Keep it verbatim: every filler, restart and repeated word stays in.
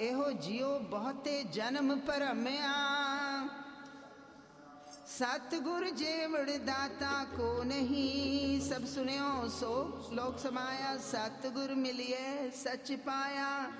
ਇਹੋ ਜਿਉ ਬਹੁਤੇ ਜਨਮ ਭਰਮਿਆ। ਸਤਿਗੁਰ ਜੇਵੜ ਦਾਤਾ ਕੋ ਨਹੀਂ, ਸਭ ਸੁਣਿਓ ਸੋ ਲੋਕ ਸਮਾਇਆ। ਸਤਿਗੁਰ ਮਿਲਿਐ ਸੱਚ ਪਾਇਆ,